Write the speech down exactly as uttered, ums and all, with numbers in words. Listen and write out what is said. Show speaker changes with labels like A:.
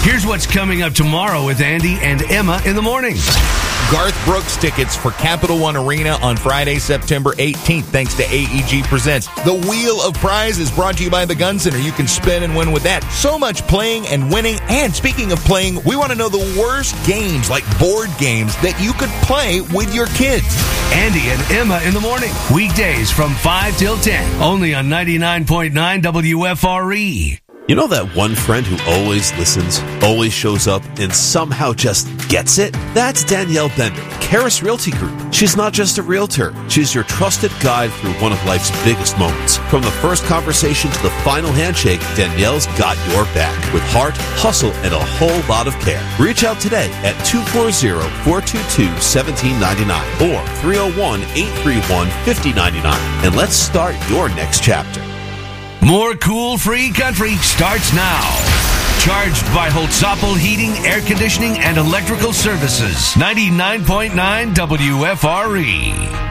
A: Here's what's coming up tomorrow with Andy and Emma in the morning.
B: Garth Brooks tickets for Capital One Arena on Friday, September eighteenth, thanks to A E G Presents. The Wheel of Prizes brought to you by the Gun Center. You can spin and win with that. So much playing and winning. And speaking of playing, we want to know the worst games, like board games, that you could play with your kids.
A: Andy and Emma in the morning. Weekdays from five till ten. Only on ninety-nine point nine W F R E.
C: You know that one friend who always listens, always shows up, and somehow just gets it? That's Danielle Bender, Karis Realty Group. She's not just a realtor. She's your trusted guide through one of life's biggest moments. From the first conversation to the final handshake, Danielle's got your back with heart, hustle, and a whole lot of care. Reach out today at two four zero, four two two, one seven nine nine or three oh one, eight three one, five oh nine nine, and let's start your next chapter.
A: More cool free country starts now. Charged by Holtzapfel Heating, Air Conditioning, and Electrical Services. ninety-nine point nine W F R E.